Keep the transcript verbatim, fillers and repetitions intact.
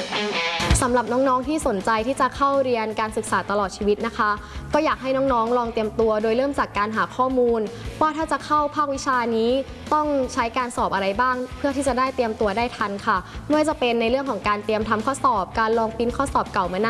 สำหรับน้องๆที่สนใจที่จะเข้าเรียนการศึกษาตลอดชีวิตนะคะก็อยากให้น้องๆลองเตรียมตัวโดยเริ่มจากการหาข้อมูลว่าถ้าจะเข้าภาควิชานี้ต้องใช้การสอบอะไรบ้างเพื่อที่จะได้เตรียมตัวได้ทันค่ะไม่ว่าจะเป็นในเรื่องของการเตรียมทำข้อสอบการลองปริ้นข้อสอบเก่ามานั่ง